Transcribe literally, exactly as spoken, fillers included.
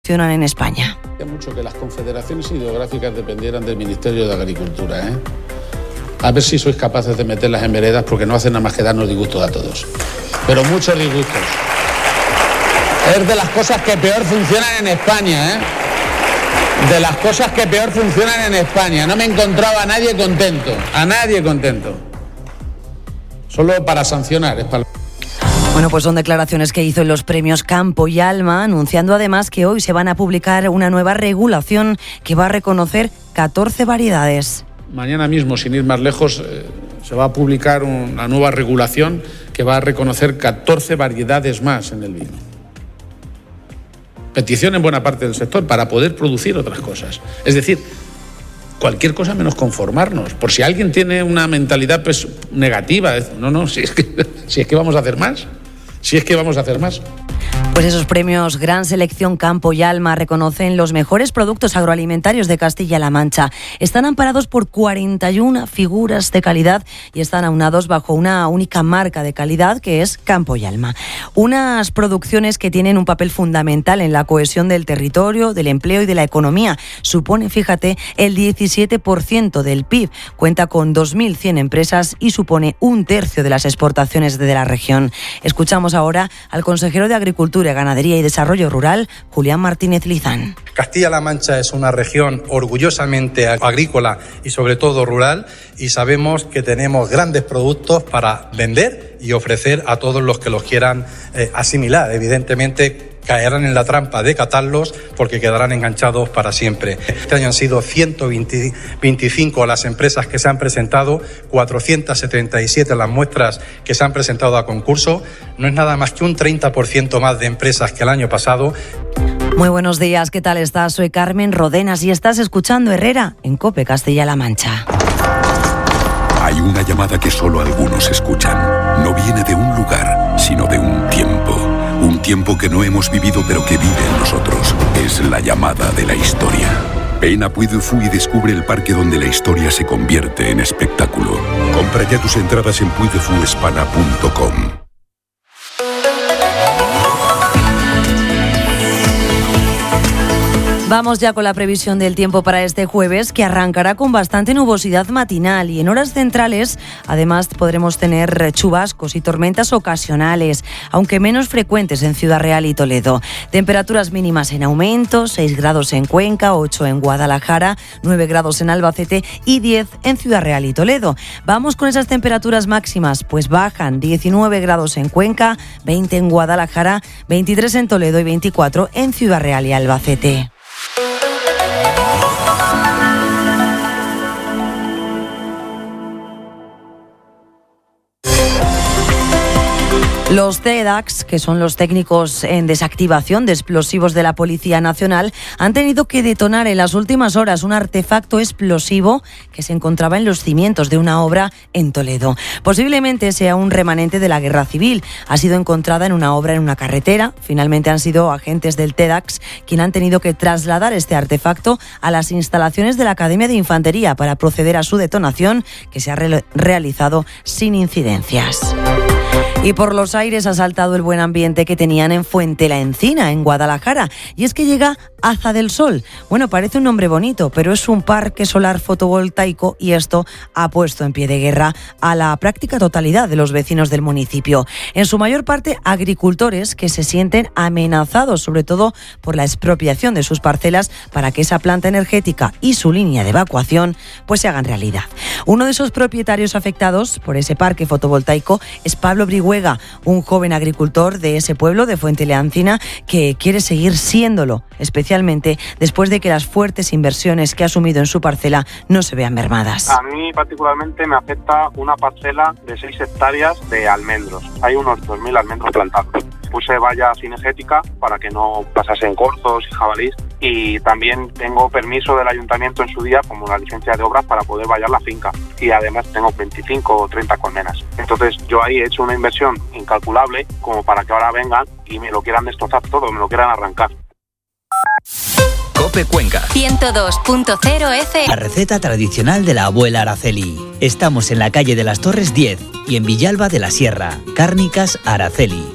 funcionan en España. Mucho que las confederaciones hidrográficas dependieran del Ministerio de Agricultura, ¿eh? A ver si sois capaces de meterlas en veredas, porque no hacen nada más que darnos disgustos a todos. Pero muchos disgustos. Es de las cosas que peor funcionan en España, ¿eh? De las cosas que peor funcionan en España. No me encontraba a nadie contento, a nadie contento. Solo para sancionar, es para... Bueno, pues son declaraciones que hizo en los premios Campo y Alma, anunciando además que hoy se van a publicar una nueva regulación que va a reconocer catorce variedades. Mañana mismo, sin ir más lejos, eh, se va a publicar una nueva regulación que va a reconocer catorce variedades más en el vino. Petición en buena parte del sector para poder producir otras cosas. Es decir, cualquier cosa menos conformarnos. Por si alguien tiene una mentalidad pues, negativa, no, no, si es que, si es que vamos a hacer más. Si es que vamos a hacer más. Pues esos premios Gran Selección Campo y Alma reconocen los mejores productos agroalimentarios de Castilla-La Mancha. Están amparados por cuarenta y una figuras de calidad y están aunados bajo una única marca de calidad que es Campo y Alma. Unas producciones que tienen un papel fundamental en la cohesión del territorio, del empleo y de la economía. Supone, fíjate, el diecisiete por ciento del P I B. Cuenta con dos mil cien empresas y supone un tercio de las exportaciones de la región. Escuchamos ahora al consejero de Agricultura, Ganadería y Desarrollo Rural, Julián Martínez Lizán. Castilla-La Mancha es una región orgullosamente agrícola y sobre todo rural, y sabemos que tenemos grandes productos para vender y ofrecer a todos los que los quieran eh, asimilar. Evidentemente caerán en la trampa de catarlos porque quedarán enganchados para siempre. Este año han sido ciento veinticinco las empresas que se han presentado, cuatrocientas setenta y siete las muestras que se han presentado a concurso. No es nada más que un treinta por ciento más de empresas que el año pasado. Muy buenos días, ¿qué tal estás? Soy Carmen Rodenas y estás escuchando Herrera en COPE Castilla-La Mancha. Hay una llamada que solo algunos escuchan. No viene de un lugar, sino de un tiempo. Un tiempo que no hemos vivido pero que vive en nosotros. Es la llamada de la historia. Ven a Puy du Fou y descubre el parque donde la historia se convierte en espectáculo. Compra ya tus entradas en puy du fou hispana punto com. Vamos ya con la previsión del tiempo para este jueves, que arrancará con bastante nubosidad matinal y en horas centrales además podremos tener chubascos y tormentas ocasionales, aunque menos frecuentes en Ciudad Real y Toledo. Temperaturas mínimas en aumento, seis grados en Cuenca, ocho en Guadalajara, nueve grados en Albacete y diez en Ciudad Real y Toledo. Vamos con esas temperaturas máximas, pues bajan diecinueve grados en Cuenca, veinte en Guadalajara, veintitrés en Toledo y veinticuatro en Ciudad Real y Albacete. Los TEDx, que son los técnicos en desactivación de explosivos de la Policía Nacional, han tenido que detonar en las últimas horas un artefacto explosivo que se encontraba en los cimientos de una obra en Toledo. Posiblemente sea un remanente de la Guerra Civil. Ha sido encontrada en una obra en una carretera. Finalmente han sido agentes del TEDx quienes han tenido que trasladar este artefacto a las instalaciones de la Academia de Infantería para proceder a su detonación, que se ha re- realizado sin incidencias. Y por los aires ha saltado el buen ambiente que tenían en Fuente la Encina, en Guadalajara. Y es que llega Aza del Sol. Bueno, parece un nombre bonito, pero es un parque solar fotovoltaico y esto ha puesto en pie de guerra a la práctica totalidad de los vecinos del municipio. En su mayor parte, agricultores que se sienten amenazados, sobre todo por la expropiación de sus parcelas para que esa planta energética y su línea de evacuación pues se hagan realidad. Uno de esos propietarios afectados por ese parque fotovoltaico es Pablo Brihuega, un joven agricultor de ese pueblo de Fuente la Encina que quiere seguir siéndolo, especialmente después de que las fuertes inversiones que ha asumido en su parcela no se vean mermadas. A mí particularmente me afecta una parcela de seis hectáreas de almendros. Hay unos dos mil almendros plantados. Puse valla cinegética para que no pasasen corzos y jabalís, y también tengo permiso del ayuntamiento en su día como una licencia de obras para poder vallar la finca, y además tengo veinticinco o treinta colmenas. Entonces yo ahí he hecho una inversión incalculable como para que ahora vengan y me lo quieran destrozar todo, me lo quieran arrancar. COPE Cuenca ciento dos punto cero F M. La receta tradicional de la abuela Araceli. Estamos en la calle de las Torres diez y en Villalba de la Sierra. Cárnicas Araceli.